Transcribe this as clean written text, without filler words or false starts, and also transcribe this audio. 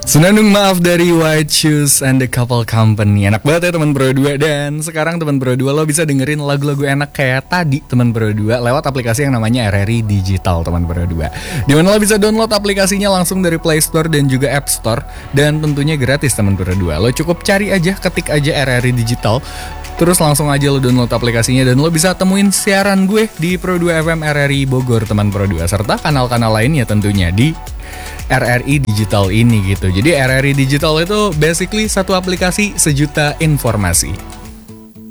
Senandung maaf dari White Shoes and the Couple Company. Enak banget ya teman Bro 2. Dan sekarang teman Bro 2 lo bisa dengerin lagu-lagu enak kayak tadi teman Bro 2 lewat aplikasi yang namanya RRI Digital teman Bro 2. Dimana lo bisa download aplikasinya langsung dari Play Store dan juga App Store. Dan tentunya gratis teman Bro 2. Lo cukup cari aja, ketik aja RRI Digital, terus langsung aja lo download aplikasinya. Dan lo bisa temuin siaran gue di Pro 2 FM RRI Bogor teman Pro 2. Serta kanal-kanal lainnya tentunya di RRI Digital ini gitu. Jadi RRI Digital itu basically satu aplikasi sejuta informasi.